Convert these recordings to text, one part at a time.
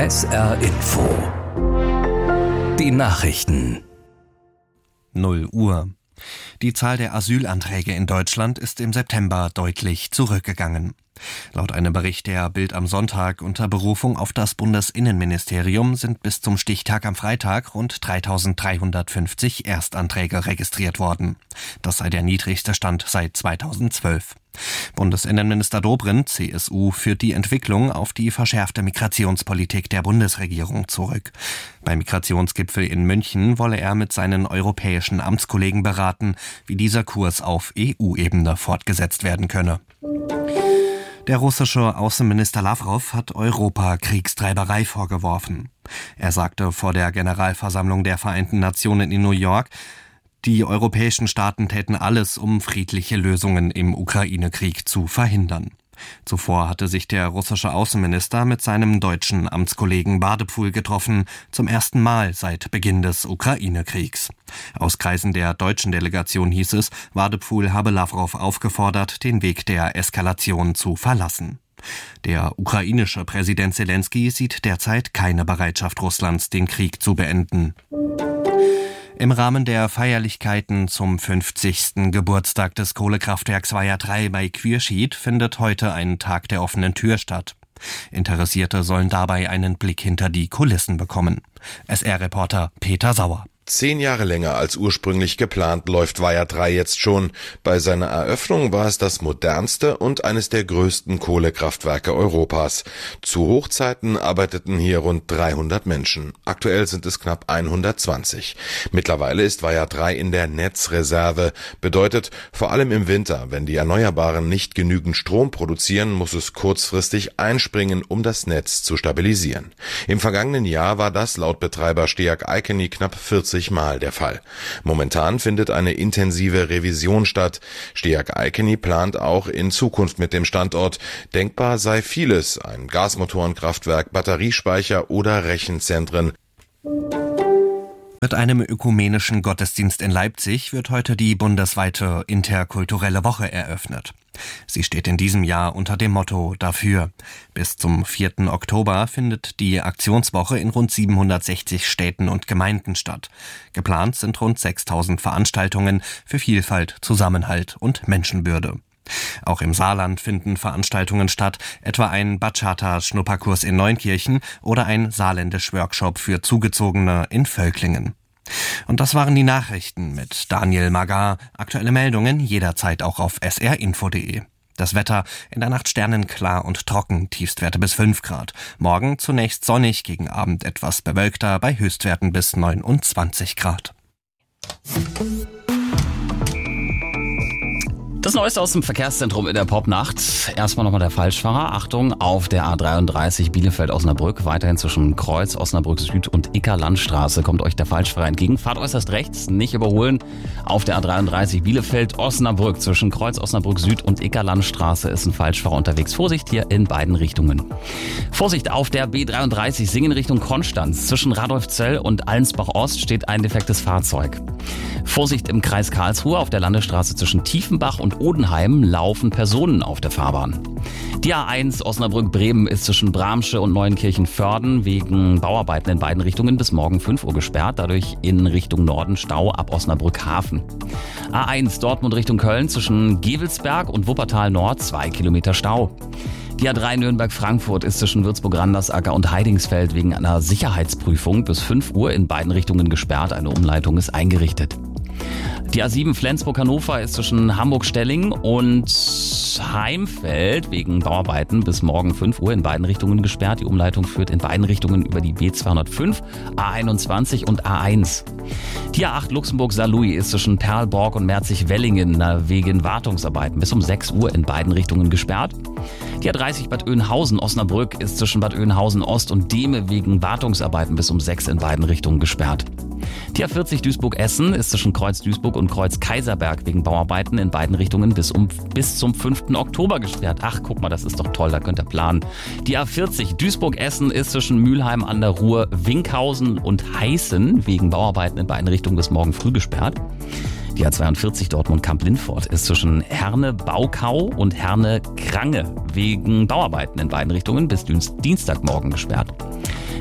SR Info. Die Nachrichten. 0 Uhr. Die Zahl der Asylanträge in Deutschland ist im September deutlich zurückgegangen. Laut einem Bericht der Bild am Sonntag unter Berufung auf das Bundesinnenministerium sind bis zum Stichtag am Freitag rund 3.350 Erstanträge registriert worden. Das sei der niedrigste Stand seit 2012. Bundesinnenminister Dobrindt, CSU, führt die Entwicklung auf die verschärfte Migrationspolitik der Bundesregierung zurück. Beim Migrationsgipfel in München wolle er mit seinen europäischen Amtskollegen beraten, wie dieser Kurs auf EU-Ebene fortgesetzt werden könne. Der russische Außenminister Lavrov hat Europa Kriegstreiberei vorgeworfen. Er sagte vor der Generalversammlung der Vereinten Nationen in New York, die europäischen Staaten täten alles, um friedliche Lösungen im Ukraine-Krieg zu verhindern. Zuvor hatte sich der russische Außenminister mit seinem deutschen Amtskollegen Wadephul getroffen, zum ersten Mal seit Beginn des Ukraine-Kriegs. Aus Kreisen der deutschen Delegation hieß es, Wadephul habe Lavrov aufgefordert, den Weg der Eskalation zu verlassen. Der ukrainische Präsident Selenskyj sieht derzeit keine Bereitschaft Russlands, den Krieg zu beenden. Im Rahmen der Feierlichkeiten zum 50. Geburtstag des Kohlekraftwerks Weiher 3 bei Quierschied findet heute ein Tag der offenen Tür statt. Interessierte sollen dabei einen Blick hinter die Kulissen bekommen. SR-Reporter Peter Sauer. 10 Jahre länger als ursprünglich geplant läuft Weiher 3 jetzt schon. Bei seiner Eröffnung war es das modernste und eines der größten Kohlekraftwerke Europas. Zu Hochzeiten arbeiteten hier rund 300 Menschen. Aktuell sind es knapp 120. Mittlerweile ist Weiher 3 in der Netzreserve. Bedeutet, vor allem im Winter, wenn die Erneuerbaren nicht genügend Strom produzieren, muss es kurzfristig einspringen, um das Netz zu stabilisieren. Im vergangenen Jahr war das laut Betreiber Steag Icony knapp 40 Mal der Fall. Momentan findet eine intensive Revision statt. Steag Icony plant auch in Zukunft mit dem Standort. Denkbar sei vieles, ein Gasmotorenkraftwerk, Batteriespeicher oder Rechenzentren. Mit einem ökumenischen Gottesdienst in Leipzig wird heute die bundesweite interkulturelle Woche eröffnet. Sie steht in diesem Jahr unter dem Motto Dafür. Bis zum 4. Oktober findet die Aktionswoche in rund 760 Städten und Gemeinden statt. Geplant sind rund 6.000 Veranstaltungen für Vielfalt, Zusammenhalt und Menschenwürde. Auch im Saarland finden Veranstaltungen statt, etwa ein Bachata-Schnupperkurs in Neunkirchen oder ein Saarländisch-Workshop für Zugezogene in Völklingen. Und das waren die Nachrichten mit Daniel Magar. Aktuelle Meldungen jederzeit auch auf srinfo.de. Das Wetter: in der Nacht sternenklar und trocken, Tiefstwerte bis 5 Grad. Morgen zunächst sonnig, gegen Abend etwas bewölkter, bei Höchstwerten bis 29 Grad. Das Neueste aus dem Verkehrszentrum in der Popnacht. Erstmal nochmal der Falschfahrer. Achtung, auf der A33 Bielefeld-Osnabrück, weiterhin zwischen Kreuz, Osnabrück Süd und Icker-Landstraße kommt euch der Falschfahrer entgegen. Fahrt äußerst rechts, nicht überholen. Auf der A33 Bielefeld-Osnabrück zwischen Kreuz, Osnabrück Süd und Icker-Landstraße ist ein Falschfahrer unterwegs. Vorsicht hier in beiden Richtungen. Vorsicht auf der B33 Singen Richtung Konstanz. Zwischen Radolfzell und Allensbach-Ost steht ein defektes Fahrzeug. Vorsicht im Kreis Karlsruhe auf der Landesstraße zwischen Tiefenbach und Odenheim laufen Personen auf der Fahrbahn. Die A1 Osnabrück-Bremen ist zwischen Bramsche und Neuenkirchen-Vörden wegen Bauarbeiten in beiden Richtungen bis morgen 5 Uhr gesperrt. Dadurch in Richtung Norden Stau ab Osnabrück-Hafen. A1 Dortmund Richtung Köln zwischen Gevelsberg und Wuppertal Nord 2 Kilometer Stau. Die A3 Nürnberg-Frankfurt ist zwischen Würzburg-Randersacker und Heidingsfeld wegen einer Sicherheitsprüfung bis 5 Uhr in beiden Richtungen gesperrt. Eine Umleitung ist eingerichtet. Die A7 Flensburg-Hannover ist zwischen Hamburg-Stelling und Heimfeld wegen Bauarbeiten bis morgen 5 Uhr in beiden Richtungen gesperrt. Die Umleitung führt in beiden Richtungen über die B205, A21 und A1. Die A8 Luxemburg-Saarlouis ist zwischen Perlborg und Merzig-Wellingen wegen Wartungsarbeiten bis um 6 Uhr in beiden Richtungen gesperrt. Die A30 Bad Oeynhausen-Osnabrück ist zwischen Bad Oeynhausen-Ost und Dehme wegen Wartungsarbeiten bis um 6 in beiden Richtungen gesperrt. Die A40 Duisburg-Essen ist zwischen Kreuz Duisburg und Kreuz Kaiserberg wegen Bauarbeiten in beiden Richtungen bis zum 5. Oktober gesperrt. Ach, guck mal, das ist doch toll, da könnt ihr planen. Die A40 Duisburg-Essen ist zwischen Mülheim an der Ruhr, Winkhausen und Heißen wegen Bauarbeiten in beiden Richtungen bis morgen früh gesperrt. Die A42 Dortmund-Kamp-Lindfort ist zwischen Herne-Baukau und Herne-Krange wegen Bauarbeiten in beiden Richtungen bis Dienstagmorgen gesperrt.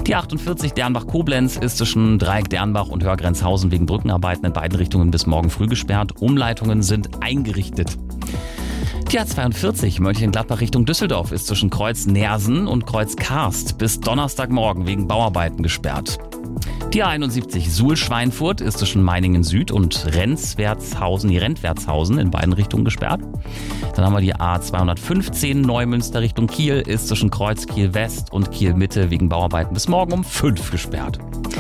Die 48 Dernbach-Koblenz ist zwischen Dreieck Dernbach und Hörgrenzhausen wegen Brückenarbeiten in beiden Richtungen bis morgen früh gesperrt. Umleitungen sind eingerichtet. Die A42 Mönchengladbach Richtung Düsseldorf ist zwischen Kreuz Nersen und Kreuz Karst bis Donnerstagmorgen wegen Bauarbeiten gesperrt. Die A71 Suhl-Schweinfurt ist zwischen Meiningen Süd und Rentwertshausen in beiden Richtungen gesperrt. Dann haben wir die A215 Neumünster Richtung Kiel ist zwischen Kreuz Kiel West und Kiel Mitte wegen Bauarbeiten bis morgen um 5 gesperrt.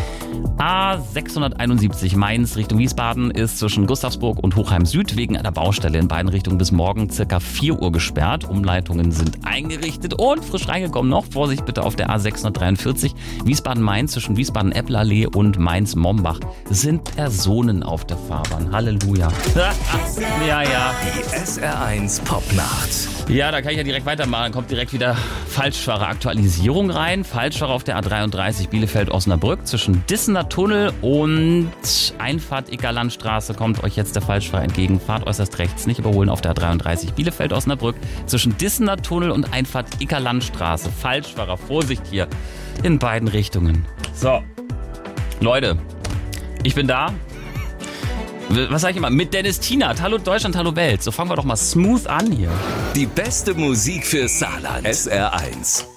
A671 Mainz Richtung Wiesbaden ist zwischen Gustavsburg und Hochheim Süd wegen einer Baustelle in beiden Richtungen bis morgen ca. 4 Uhr gesperrt. Umleitungen sind eingerichtet und frisch reingekommen noch. Vorsicht bitte auf der A643 Wiesbaden-Mainz zwischen Wiesbaden-Eppelallee und Mainz-Mombach sind Personen auf der Fahrbahn. Halleluja. Ja. Die SR1 Popnacht. Ja, da kann ich ja direkt weitermachen. Dann kommt direkt wieder Falschfahrer-Aktualisierung rein. Falschfahrer auf der A33 Bielefeld-Osnabrück zwischen Dissener Tunnel und Einfahrt Ickerlandstraße kommt euch jetzt der Falschfahrer entgegen. Fahrt äußerst rechts, nicht überholen auf der A33 Bielefeld-Osnabrück zwischen Dissener Tunnel und Einfahrt Ickerlandstraße. Falschfahrer, Vorsicht hier in beiden Richtungen. So, Leute, ich bin da. Was sag ich immer? Mit Dennis Tienert. Hallo Deutschland, hallo Welt. So fangen wir doch mal smooth an hier. Die beste Musik für Saarland. SR1.